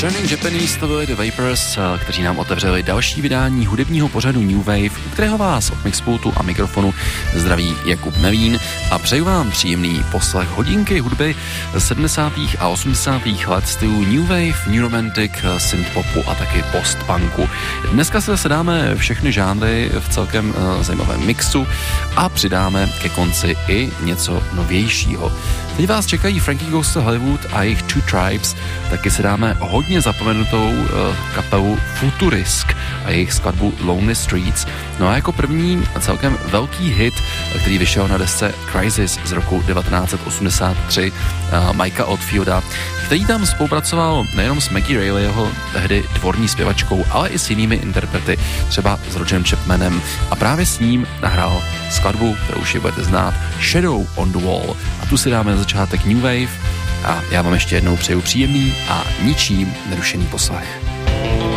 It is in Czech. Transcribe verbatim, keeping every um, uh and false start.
Turning Japanese to byli The Vapors, kteří nám otevřeli další vydání hudebního pořadu New Wave, u kterého vás od mixpultu a mikrofonu zdraví Jakub Nevín a přeju vám příjemný poslech hodinky hudby sedmdesátých a osmdesátých let stylu New Wave, New Romantic, synthpopu a taky postpunku. Dneska se zase dáme všechny žánry v celkem uh, zajímavém mixu a přidáme ke konci i něco novějšího. Teď vás čekají Frankie Goes to Hollywood a jejich Two Tribes, taky si dáme hodně zapomenutou uh, kapelu Futurisk a jejich skladbu Lonely Streets. No a jako první celkem velký hit, který vyšel na desce Crisis z roku devatenáct set osmdesát tři uh, Mikea Oldfielda, který tam spolupracoval nejenom s Maggie Reilly, jeho tehdy dvorní zpěvačkou, ale i s jinými interprety, třeba s Rogerem Chapmanem, a právě s ním nahrál skladbu, kterou už je budete znát, Shadow on the Wall. A tu si dáme na začátek New Wave a já vám ještě jednou přeju příjemný a ničím nerušený poslech.